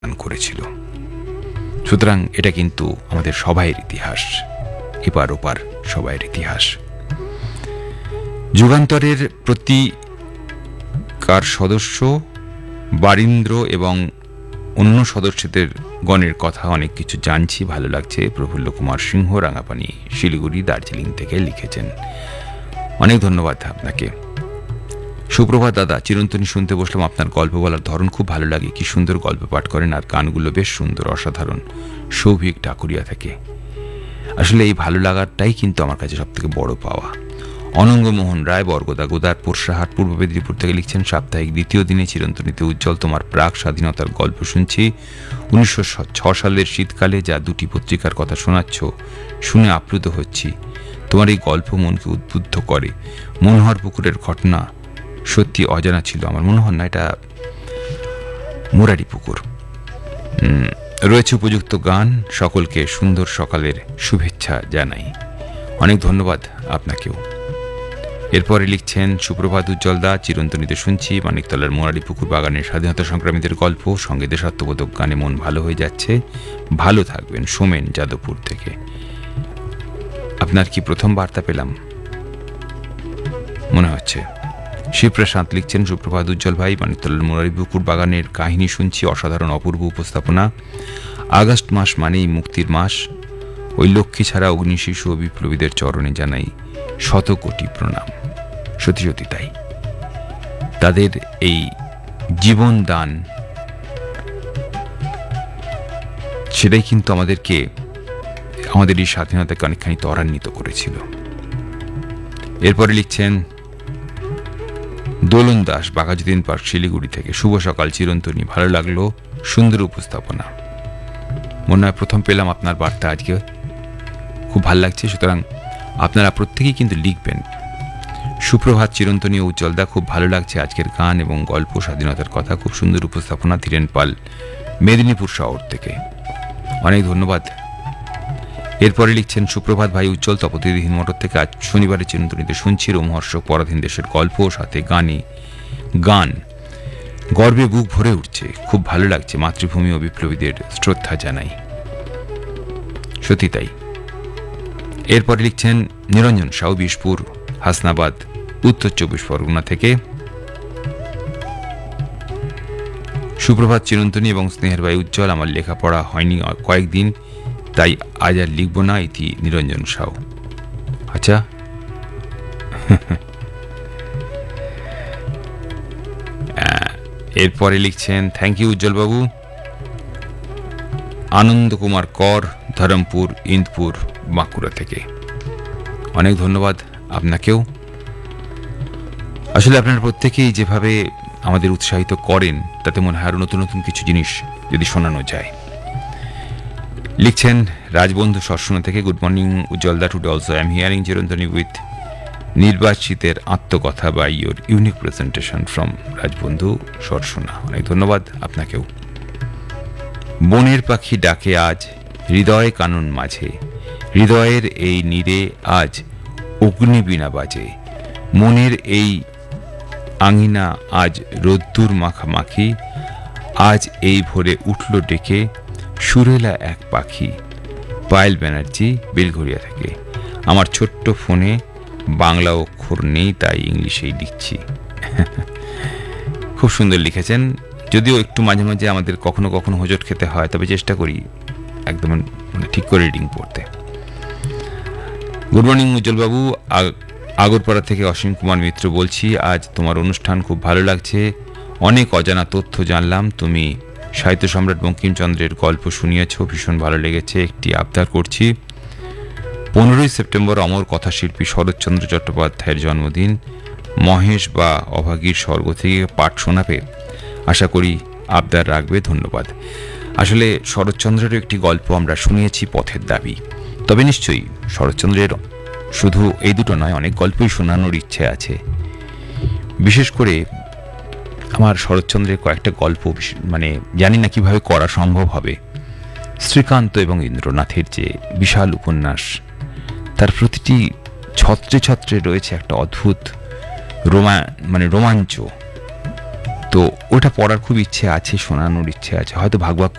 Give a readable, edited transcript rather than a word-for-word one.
দান করেছিল। সুতরাং এটা কিন্তু আমাদের সবাইয়ের ইতিহাস, এপার ওপার সবাইয়ের ইতিহাস। যুগান্তরের প্রতিকার সদস্য বারীন্দ্র এবং অন্য সদস্যদের গণের কথা অনেক কিছু জানছি, ভালো লাগছে। প্রফুল্ল কুমার সিংহ, রাঙাপানি, শিলিগুড়ি, দার্জিলিং থেকে লিখেছেন। অনেক ধন্যবাদ আপনাকে। সুপ্রভাত দাদা, চিরন্তনী শুনতে বসলাম। আপনার গল্প বলার ধরন খুব ভালো লাগে, কি সুন্দর গল্প পাঠ করেন, আর গানগুলো বেশ সুন্দর, অসাধারণ। সৌভিক ঠাকুরিয়া থেকে। আসলে এই ভালো লাগাটাই কিন্তু আমার কাছে সব থেকে বড় পাওয়া। অনঙ্গমোহন রায়, বরগোদা, গোদার পোরশাহাট, পূর্ব মেদিনীপুর থেকে লিখছেন, সাপ্তাহিক দ্বিতীয় দিনে চিরন্তনীতে উজ্জ্বল তোমার প্রাক স্বাধীনতার গল্প শুনছি। 1906 সালের শীতকালে যা দুটি পত্রিকার কথা শোনাচ্ছ, শুনে আপ্লুত হচ্ছি। তোমার এই গল্প মনকে উদ্বুদ্ধ করে। মনোহর পুকুরের ঘটনা সত্যি অজানা ছিল আমার। মনোহর না, এটা মুরারি পুকুর। রয়েছে উপযুক্ত গান। সকলকে সুন্দর সকালের শুভেচ্ছা জানাই। অনেক ধন্যবাদ আপনাকেও। এরপরে লিখছেন, সুপ্রভাত উজ্জ্বলদা, চিরন্তনীতে শুনছি মানিকতলার মুরারি পুকুর বাগানের স্বাধীনতা সংগ্রামীদের গল্প, সঙ্গে দেশাত্মবোধক গানে মন ভালো হয়ে যাচ্ছে। ভালো থাকবেন। সোমেন, যাদবপুর থেকে। আপনার কি প্রথম বার্তা পেলাম মনে হচ্ছে। শিবপ্রশান্ত লিখছেন, সুপ্রভাত উজ্জ্বল ভাই, মানিকতলার মুরারি পুকুর বাগানের কাহিনী শুনছি, অসাধারণ অপূর্ব উপস্থাপনা। আগস্ট মাস মানেই মুক্তির মাস। ওই লক্ষ্মী ছাড়া অগ্নি শিশু ও বিপ্লবীদের চরণে জানাই শত কোটি প্রণাম। সত্যি সত্যি তাই। তাদের এই জীবন দান, সেটাই কিন্তু আমাদেরকে, আমাদের এই স্বাধীনতাকে অনেকখানি ত্বরান্বিত করেছিল। এরপরে লিখছেন দোলন দাস, বাঘাযতীন পার্ক, শিলিগুড়ি থেকে। শুভ সকাল চিরন্তনী, ভালো লাগলো, সুন্দর উপস্থাপনা। মনে হয় প্রথম পেলাম আপনার বার্তা আজকে, খুব ভালো লাগছে। সুতরাং আপনারা প্রত্যেকেই কিন্তু লিখবেন। সুপ্রভাত চিরন্তনী ও উজ্জ্বলদা, খুব ভালো লাগছে আজকের গান এবং গল্প, স্বাধীনতার কথা, খুব সুন্দর উপস্থাপনা। ধীরেন পাল, মেদিনীপুর শহর থেকে। অনেক ধন্যবাদ। এরপরে লিখছেন, সুপ্রভাত ভাই উজ্জ্বল, তপতিহীন মোটর থেকে। আজ শনিবারের চিরন্তনীতে শুনছি রোমহর্ষক পরাধীন দেশের গল্প, সাথে গান। গর্বে বুক ভরে উঠছে, খুব ভালো লাগছে। মাতৃভূমি ও বিপ্লবীদের শ্রদ্ধা জানাই। সত্যি তাই। এরপরে লিখছেন নিরঞ্জন সাউ, বিষপুর, হাসনাবাদ, উত্তর 24 পরগনা থেকে। সুপ্রভাত চিরন্তনী এবং স্নেহের ভাই উজ্জ্বল, আমার লেখাপড়া হয়নি কয়েকদিন, তাই আজ আর লিখব না। ইতি নিরঞ্জন সাউ। আচ্ছা, এরপরে লিখছেন, থ্যাংক ইউ উজ্জ্বল বাবু। আনন্দ কুমার কর, ধরমপুর, ইন্দপুর, বাঁকুড়া থেকে। অনেক ধন্যবাদ আপনাকেও। আসলে আপনারা প্রত্যেকেই যেভাবে আমাদের উৎসাহিত করেন, তাতে মনে হয় আরো নতুন নতুন কিছু জিনিস যদি শোনানো যায়। লিখছেন রাজবন্ধু সরসোনা থেকে, good morning উজ্জ্বলদা, today also I am hearing চিরন্তনী with নির্বাচিতের আত্মকথা by your unique presentation from রাজবন্ধু Sarsuna. অনেক ধন্যবাদ আপনাকেও। বনের পাখি ডাকে আজ হৃদয় কানন মাঝে, হৃদয়ের এই নীরে আজ অগ্নিবীণা বাজে, মনের এই আঙিনা আজ রোদ্দুর মাখামাখি, আজ এই ভোরে উঠল ডেকে সুরেলা এক পাখি। পায়েল ব্যানার্জি, বেলঘরিয়া থেকে। আমার ছোট্ট ফোনে বাংলা অক্ষর নেই, তাই ইংলিশেই লিখছি। খুব সুন্দর লিখেছেন, যদিও একটু মাঝে মাঝে আমাদের কখনো কখনো হোঁচট খেতে হয়, তবে চেষ্টা করি একদম ঠিক করে রিডিং পড়তে। গুড মর্নিং উজ্জ্বলবাবু, আগরপাড়া থেকে অসীম কুমার মিত্র বলছি। আজ তোমার অনুষ্ঠান খুব ভালো লাগছে, অনেক অজানা তথ্য জানলাম। তুমি সাহিত্য সম্রাট বঙ্কিমচন্দ্রের গল্প শুনিয়েছ, ভীষণ ভালো লেগেছে। একটি আবদার করছি, 15ই সেপ্টেম্বর অমর কথাশিল্পী শরৎচন্দ্র চট্টোপাধ্যায়ের জন্মদিন। মহেশ বা অভাগীর স্বর্গ থেকে পাঠ শোনাবে, আশা করি আবদার রাখবে। ধন্যবাদ। আসলে শরৎচন্দ্রেরও একটি গল্প আমরা শুনিয়েছি, পথের দাবি। তবে নিশ্চয়ই শরৎচন্দ্রের শুধু এই দুটো নয়, অনেক গল্পই শোনানোর ইচ্ছে আছে। বিশেষ করে আমার শরৎচন্দ্রের কয়েকটা গল্প জানি না কিভাবে করা সম্ভব হবে। শ্রীকান্ত এবং ইন্দ্রনাথের যে বিশাল উপন্যাস, তার প্রতিটি ছত্রে ছত্রে রয়েছে একটা অদ্ভুত রোমাঞ্চ। তো ওটা পড়ার খুব ইচ্ছে আছে, শোনানোর ইচ্ছে আছে, হয়তো ভাগ ভাগ